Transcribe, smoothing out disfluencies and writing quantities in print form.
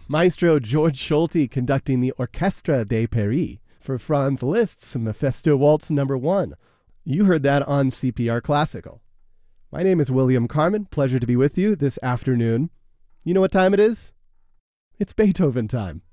Maestro George Solti conducting the Orchestre de Paris for Franz Liszt's Mephisto Waltz No. 1. You heard that on CPR Classical. My name is William Carmen. Pleasure to be with you this afternoon. You know what time it is? It's Beethoven time.